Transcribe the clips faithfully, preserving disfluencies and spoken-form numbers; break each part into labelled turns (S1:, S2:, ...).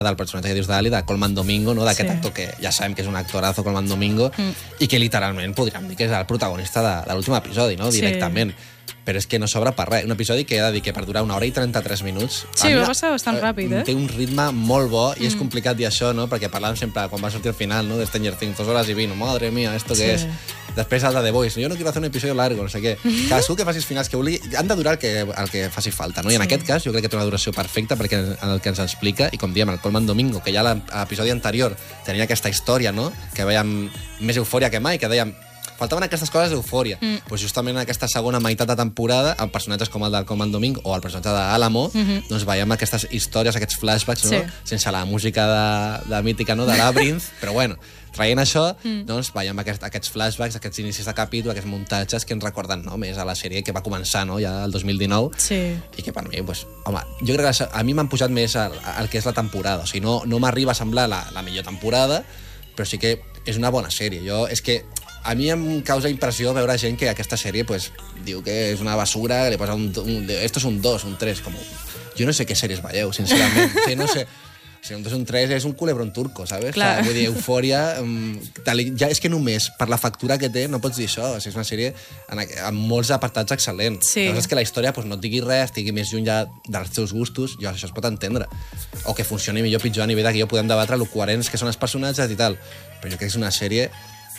S1: del personatge que dius d'Ali, de Colman Domingo, no? D'aquest sí. actor que ja sabem que és un actorazo, Colman Domingo, mm. i que literalment podríem dir que és el protagonista de, de l'últim episodi, no? Directament. Sí. Però és que no sobra per res. Un episodi que he de dir que per durar una hora i trenta-tres minuts...
S2: Sí, va passar bastant eh, ràpid, eh?
S1: Té un ritme molt bo i mm. és complicat dir això, no? Perquè parlàvem sempre, quan va sortir al final, no? De Stranger Things, dos hores i vint, madre mía, ¿esto qué sí. es? Després el de The Voice, jo no quiero hacer un episodio largo, no sé què. Cadascú que facis finals que vulgui, han de durar el que, el que faci falta, no? I en sí. aquest cas jo crec que té una duració perfecta perquè en el que ens explica, i com diem, el Colman Domingo, que ja a l'episodi anterior tenia aquesta història, no? Que veiem més eufòria que mai, que dèiem faltaven aquestes coses d'eufòria. Mm. Pues justament en aquesta segona meitat de temporada, amb personatges com el del Colman Domingo o el personatge d'Álamo, mm -hmm. doncs veiem aquestes històries, aquests flashbacks, no? Sí. Sense la música de, de mítica, no? De Labyrinth, però bueno, traient això, mm. doncs veiem aquest, aquests flashbacks, aquests inicis de capítol, aquests muntatges que ens recorden, no? Més a la sèrie que va començar, no? Ja el dos mil dinou,
S2: sí.
S1: i que per mi, pues, home, jo crec que a mi m'han pujat més el, el que és la temporada, o sigui, no, no m'arriba a semblar la, la millor temporada, però sí que és una bona sèrie. Jo, és que a mi em causa impressió veure gent que aquesta sèrie pues, diu que és una basura, que li posa un, un... Esto es un dos, un tres, com... Jo no sé què sèries veieu, sincerament. Sí, no sé... Si un dos, un tres és un culebrón turco, ¿sabes?
S2: Clar.
S1: Vull dir, eufòria... Um, ja és que només per la factura que té no pots dir això. O sigui, és una sèrie en, amb molts apartats excel·lents.
S2: Sí.
S1: Llavors és que la història pues, no et digui res, estigui més lluny ja dels teus gustos, jo, això es pot entendre. O que funcioni millor o pitjor a nivell que jo podem debatre lo coherents que són els personatges i tal. Però jo crec que és una sèrie...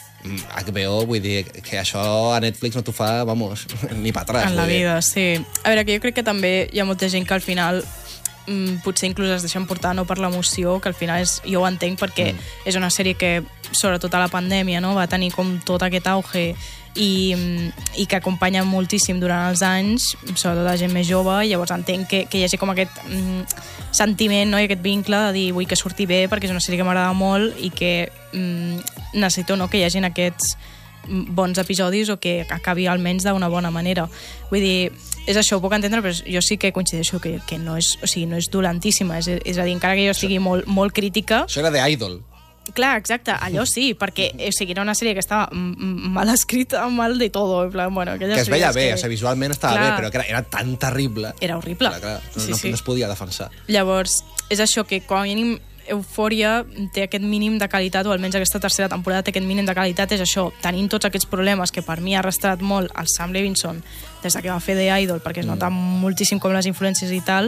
S1: H B O, vull dir, que això a Netflix no t'ho fa, vamos, ni per atràs.
S2: En la vida, sí. A veure, que jo crec que també hi ha molta gent que al final mm, potser inclús es deixen portar no per l'emoció, que al final és, jo ho entenc perquè mm. és una sèrie que, sobretot a la pandèmia, no, va tenir com tot aquest auge i, i que acompanya moltíssim durant els anys, sobretot la gent més jove, i llavors entenc que, que hi hagi com aquest mm, sentiment, no, i aquest vincle de dir vull que surti bé perquè és una sèrie que m'agrada molt i que mm, necessito no, que hi hagin aquests bons episodis o que acabi almenys d'una bona manera. Vull dir, és això, ho puc entendre, però jo sí que coincideixo que, que no, és, o sigui, no és dolentíssima, és, és a dir, encara que jo estigui molt, molt crítica...
S1: Això era de Idol.
S2: Clar, exacte, allò sí, perquè o sigui, era una sèrie que estava mal escrita, mal de todo, en plan, bueno...
S1: Que es veia bé, que... o sigui, visualment estava clar, bé, però que era, era tan terrible...
S2: Era horrible.
S1: Clar, clar, no,
S2: sí,
S1: no,
S2: sí.
S1: no es podia defensar.
S2: Llavors, és això, que com a mínim Eufòria té aquest mínim de qualitat, o almenys aquesta tercera temporada té aquest mínim de qualitat, és això, tenint tots aquests problemes que per mi ha arrastrat molt el Sam Levinson des que va fer The Idol, perquè es nota mm. moltíssim com les influències i tal,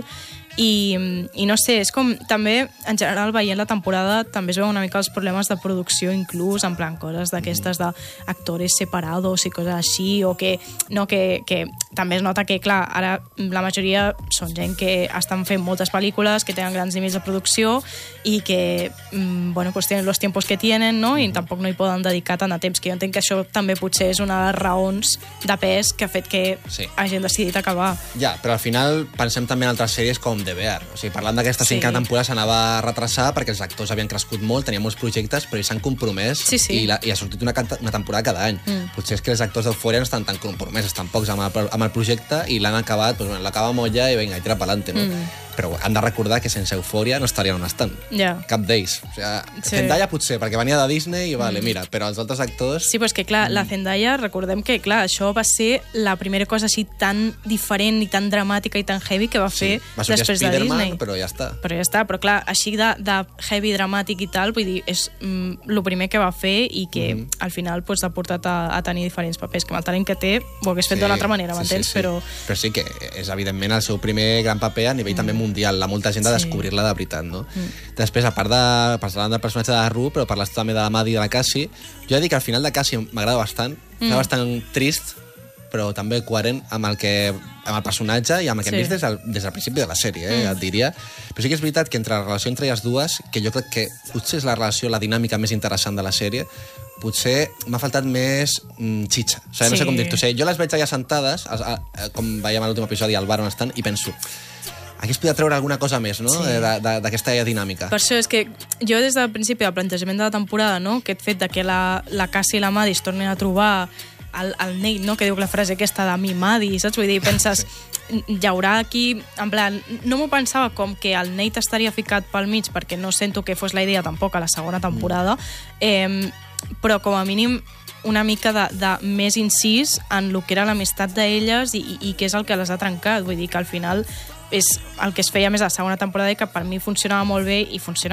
S2: i, i no sé, és com també en general veient la temporada també es veuen una mica els problemes de producció inclús, en plan coses d'aquestes d'actores separados i coses així, o que, no, que, que també es nota que, clar, ara la majoria són gent que estan fent moltes pel·lícules, que tenen grans nivells de producció i que, bueno, pues tenen els tiempos que tienen, no? I tampoc no hi poden dedicar tant de temps, que jo entenc que això també potser és una de les raons de pes que ha fet que sí. hagin decidit acabar.
S1: Ja, però al final pensem també en altres sèries com The Bear. O sigui, parlant d'aquesta sí. cinquena temporada s'anava a retrasar perquè els actors havien crescut molt, tenien molts projectes, però s'han compromès
S2: sí, sí.
S1: I, la, i ha sortit una, una temporada cada any. Mm. Potser és que els actors d'Eufòria no estan tan compromesos tampoc amb el, amb el projecte i l'han acabat, doncs, l'acaba molla i vinga, i tira pa'lante, no? Mm. Però han de recordar que sense Eufòria no estarien on estan.
S2: Yeah.
S1: Cap d'ells. O sigui, sí. Zendaya potser, perquè venia de Disney i vale, mm. mira, però els altres actors...
S2: Sí, però és que, clar, mm. la Zendaya, recordem que, clar, això va ser la primera cosa així tan diferent i tan dramàtica i tan heavy que va fer
S1: sí. va després de Disney. Però ja està.
S2: Però ja està, però clar, així de, de heavy, dramàtic i tal, vull dir, és mm, el primer que va fer i que mm. al final pues, ha portat a, a tenir diferents papers, que amb el talent que té ho hagués fet sí. d'una altra manera, m'entens? Sí, sí, sí. Però...
S1: però sí que és evidentment el seu primer gran paper a nivell mm. també mundial, la molta gent de sí. descobrir-la de veritat, no? Mm. Després, a part de... parlant del personatge de la Ru, però parles també de la Maddie i de la Cassie, jo he de dir que al final de Cassie m'agrada bastant, mm. és bastant trist, però també coherent amb el, que, amb el personatge i amb el que sí. hem vist des del, des del principi de la sèrie, eh, mm. et diria. Però sí que és veritat que entre la relació entre les dues, que jo crec que potser és la relació, la dinàmica més interessant de la sèrie, potser m'ha faltat més mm, xitxa. O sigui, no sí. sé com dir-t'ho. O sigui, jo les veig allà sentades, a, a, com veiem a l'últim episodi al bar on estan, i penso... aquí es podria treure alguna cosa més, no? Sí. D'aquesta dinàmica.
S2: Per això és que jo des del principi del plantejament de la temporada, no? Aquest fet de que la, la Cassie i la Maddie es tornin a trobar el, el Nate, no? Que diu la frase aquesta de mi Maddie, saps? Vull dir, penses, hi haurà aquí... En plan, no m'ho pensava com que el Nate estaria ficat pel mig, perquè no sento que fos la idea tampoc a la segona temporada, mm. eh, però com a mínim una mica de, de més incís en el que era l'amistat d'elles i, i, i què és el que les ha trencat. Vull dir que al final és el que es feia més a la segona temporada i que per mi funcionava molt bé i funciona